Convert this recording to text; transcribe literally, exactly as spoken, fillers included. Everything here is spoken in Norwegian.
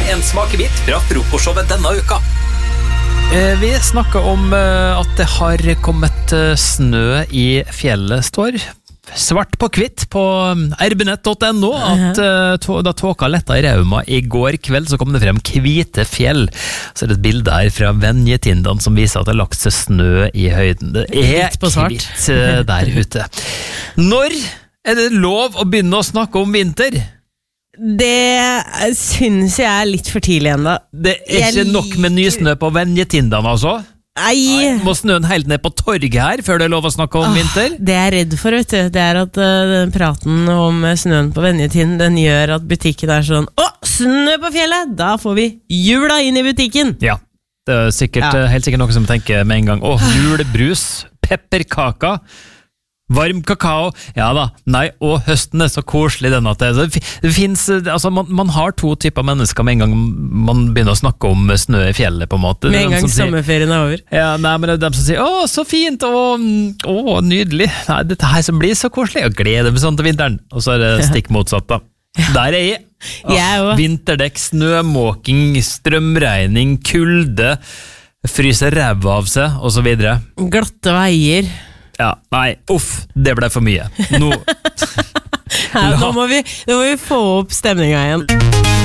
deg en smakebit fra frokostshowet denne uka. Vi snakker om at det har kommet snø i fjellet, står svart på kvitt på erbnett punktum no at uh, da tåka letta i Rauma i går kveld, så kom det frem hvite fjell. Så er det et bilde her fra Venjetindan som viser at det har lagt seg snø i høyden. Det er kvitt uh, der ute. Når er det lov å begynne å snakke om vinter? Det synes jeg er litt for tidlig enda. Det er ikke nok med ny snø på Venjetindan, altså? Nei. Må snøen helt ned på torget her før det er lov å snakke om vinter? Det jeg er redd for, vet du, det er at uh, den praten om snøen på Venjetiden, den gjør at butikken er sånn, å, snø på fjellet, da får vi jula inn i butikken. Ja, det er sikkert, ja. Helt sikkert noe som tenker med en gang, å, julebrus, pepperkaka, varm kakao, ja da, nei, og høsten er så koselig den at det, det finnes, altså man, man har to typer mennesker med en gang man begynner å snakke om snø i fjellet på en måte. Med en gang sommerferien er over. Ja, nei, men det er dem som sier, å, så fint, å, å nydelig, nei, dette her som blir så koselig, og gleder meg sånn til vinteren, og så er det stikk motsatt da. Der er jeg. Åh, vinterdekk, snømåking, strømregning, kulde, fryser ræva av seg, og så videre. Glatte veier. Ja, nei, uff, det ble for mye. Nå, ja, nå, må vi, nå må vi få opp stemningen igjen.